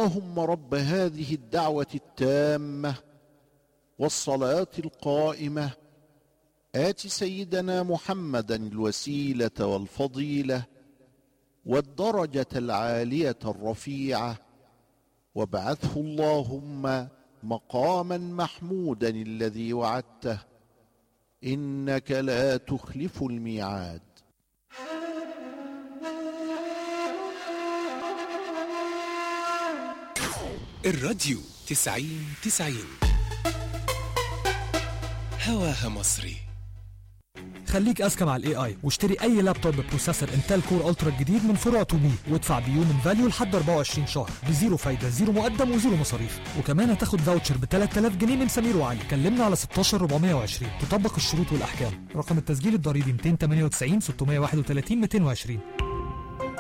اللهم رب هذه الدعوة التامة والصلاة القائمة آت سيدنا محمدا الوسيلة والفضيلة والدرجة العالية الرفيعة، وابعثه اللهم مقاما محمودا الذي وعدته، إنك لا تخلف الميعاد. الراديو 90 هواها مصري. خليك اذكى مع الاي اي واشتري اي لابتوب ببروسيسور انتل كور الترا الجديد من فروع تومي، وادفع بيومن فاليو لحد 24 شهر بزيرو فايده، زيرو مقدم وزيرو مصاريف، وكمان هتاخد فاوتشر ب 3000 جنيه من سمير وعلي. كلمنا على 16420 تطبق الشروط والاحكام. رقم التسجيل الضريبي 298 631 220.